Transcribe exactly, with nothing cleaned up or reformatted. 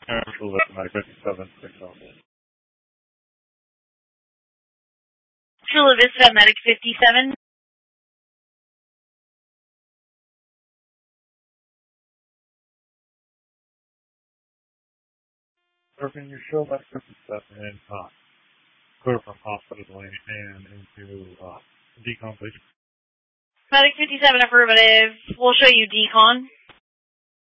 Chula Vista, fifty-seven, six oh. Chula Vista, Medic fifty-seven. Irving, your show about fifty-seven and uh, clear from hospital lane and into uh, decon, please. Medic fifty-seven, affirmative. We'll show you decon.